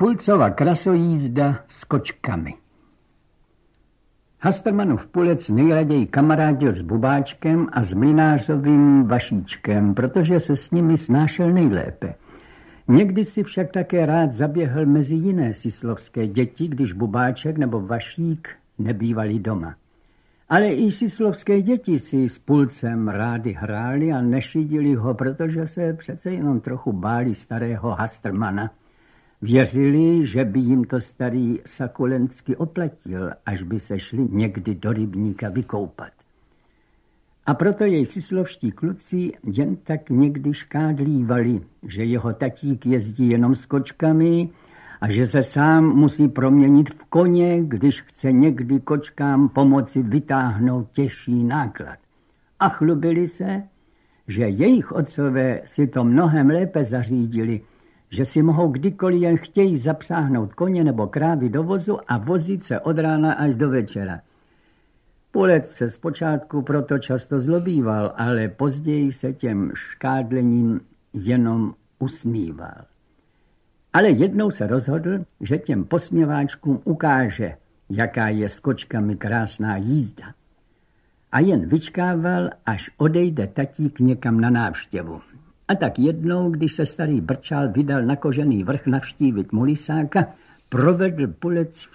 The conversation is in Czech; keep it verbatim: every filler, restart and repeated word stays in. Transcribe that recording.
Pulcova krasojízda s kočkami. Hastrmanův Pulec nejraději kamarádil s Bubáčkem a s mlynářovým Vašíčkem, protože se s nimi snášel nejlépe. Někdy si však také rád zaběhl mezi jiné sislovské děti, když Bubáček nebo Vašík nebývali doma. Ale i sislovské děti si s Pulcem rádi hráli a nešidili ho, protože se přece jenom trochu báli starého Hastrmana. Věřili, že by jim to starý Sakulensky oplatil, až by se šli někdy do rybníka vykoupat. A proto jej sislovští kluci jen tak někdy škádlívali, že jeho tatík jezdí jenom s kočkami a že se sám musí proměnit v koně, když chce někdy kočkám pomoci vytáhnout těžší náklad. A chlubili se, že jejich otcové si to mnohem lépe zařídili, že si mohou kdykoliv jen chtějí zapsáhnout koně nebo krávy do vozu a vozit se od rána až do večera. Pulec se zpočátku proto často zlobíval, ale později se těm škádlením jenom usmíval. Ale jednou se rozhodl, že těm posměváčkům ukáže, jaká je s kočkami krásná jízda. A jen vyčkával, až odejde tatík někam na návštěvu. A tak jednou, když se starý Brčál vydal na Kožený vrch navštívit Mulisáka, provedl Pulec